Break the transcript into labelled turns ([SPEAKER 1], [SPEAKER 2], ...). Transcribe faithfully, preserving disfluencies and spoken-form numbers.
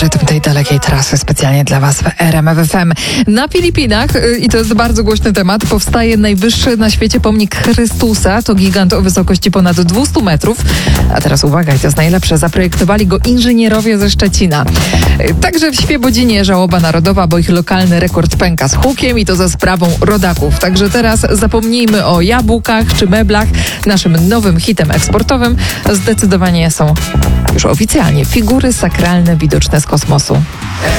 [SPEAKER 1] rytm tej dalekiej trasy specjalnie dla Was w R M F F M. Na Filipinach, i to jest bardzo głośny temat, powstaje najwyższy na świecie pomnik Chrystusa. To gigant o wysokości ponad dwieście metrów. A teraz uwaga, i to jest najlepsze, zaprojektowali go inżynierowie ze Szczecina. Także w Świebodzinie żałoba narodowa, bo ich lokalny rekord pęka z hukiem i to za sprawą rodaków. Także teraz zapomnijmy o jabłkach czy meblach. Naszym nowym hitem eksportowym zdecydowanie są już oficjalnie figury sakralne widoczne z kosmosu.